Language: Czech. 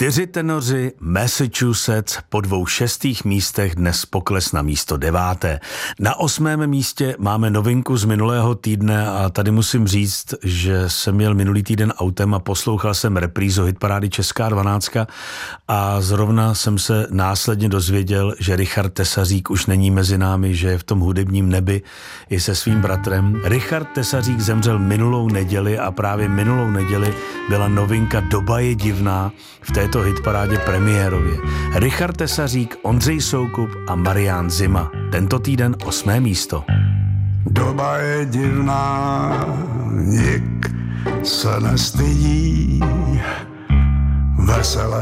4 tenoři Massachusetts po 2 šestých místech dnes pokles na místo 9. Na 8. místě máme novinku z minulého týdne a tady musím říct, že jsem měl minulý týden autem a poslouchal jsem reprízu hitparády Česká 12 a zrovna jsem se následně dozvěděl, že Richard Tesařík už není mezi námi, že je v tom hudebním nebi i se svým bratrem. Richard Tesařík zemřel minulou neděli a právě minulou neděli byla novinka Doba je divná v této hitparádě premiérově. Richard Tesařík, Ondřej Soukup a Marián Zima. Tento týden 8. místo. Doba je divná, nik se nestydí, veselé